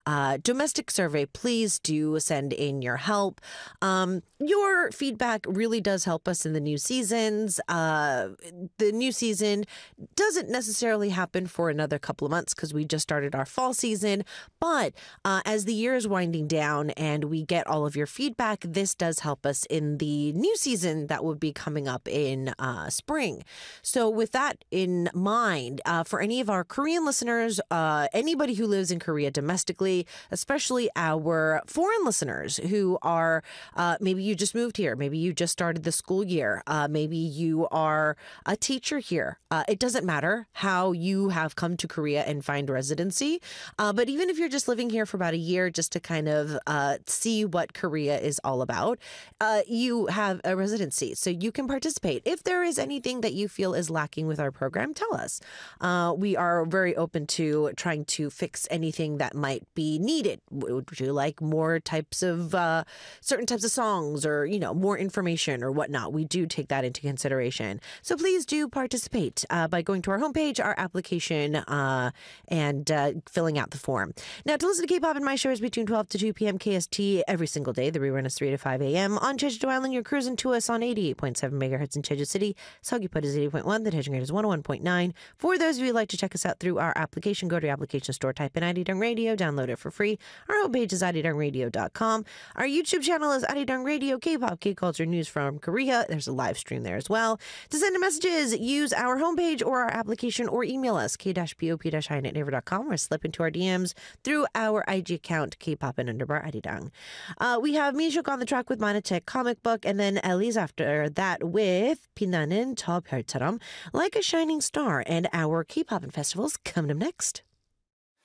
domestic survey, please do send in your help. Your feedback really does help us in the new seasons. The new season doesn't necessarily happen for another couple of months because we just started our fall season. But as the year is winding down and we get all of your feedback, this does help us in the new season that would be coming up in spring. So with that in mind, for any of our Korean listeners, anybody who lives in Korea domestically, especially our foreign listeners who are maybe you just moved here, maybe you just started the school year, maybe you are a teacher here. It doesn't matter how you have come to Korea and find residency, but even if you're just living here for about a year just to kind of see what Korea is all about, you have a residency, so you can participate. If there is anything that you feel is lacking with our program, tell us. We are very open to trying to fix anything that might be needed. Would you like more types of certain types of songs or, more information or whatnot? We do take that into consideration. So please do participate by going to our homepage, our application, and filling out the form. Now, to listen to K-pop and my shows between 12 to 2 p.m. KST every single day. The rerun is 3 to 5 a.m. on Jeju Island. You're cruising to us on 88.7 megahertz in Jeju City. Seogwipo is 80.1. The Daejeon rate is 101.9. For those of you who'd like to check us out through our application, go to your application store, type in Arirang Radio, download it for free. Our homepage is arirangradio.com. Our YouTube channel is Arirang Radio, K-pop, K-culture news from Korea. There's a live stream there as well. To send messages, use our homepage or our application or email us, k-pop-hi@naver.com, or slip into our DMs through our IG account, kpop_Arirang. We have Mishuk on the track with Manatech comic book, and then Ellie's after that with 빛나는 저 별처럼, Like a Shining Star, and our K-pop and festivals coming up next.